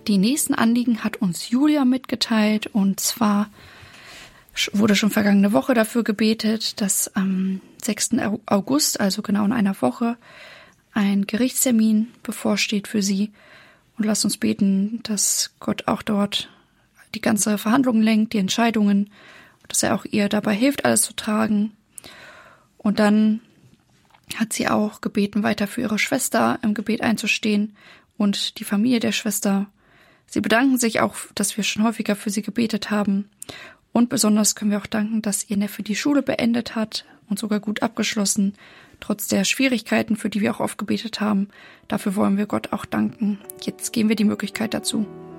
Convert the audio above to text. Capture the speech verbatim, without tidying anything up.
Die nächsten Anliegen hat uns Julia mitgeteilt, und zwar wurde schon vergangene Woche dafür gebetet, dass am sechsten August, also genau in einer Woche, ein Gerichtstermin bevorsteht für sie. Und lasst uns beten, dass Gott auch dort die ganze Verhandlung lenkt, die Entscheidungen, dass er auch ihr dabei hilft, alles zu tragen. Und dann hat sie auch gebeten, weiter für ihre Schwester im Gebet einzustehen und die Familie der Schwester. Sie bedanken sich auch, dass wir schon häufiger für sie gebetet haben. Und besonders können wir auch danken, dass ihr Neffe die Schule beendet hat und sogar gut abgeschlossen, trotz der Schwierigkeiten, für die wir auch oft gebetet haben. Dafür wollen wir Gott auch danken. Jetzt geben wir die Möglichkeit dazu.